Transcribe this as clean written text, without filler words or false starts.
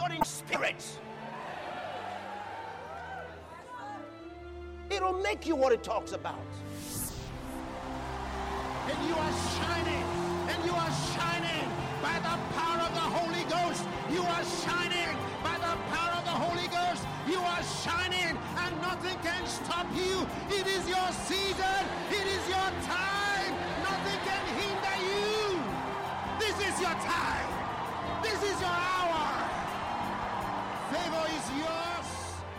in spirit. It'll make you what it talks about. And you are shining. And you are shining by the power of the Holy Ghost. You are shining by the power of the Holy Ghost. You are shining and nothing can stop you. It is your season. It is your time.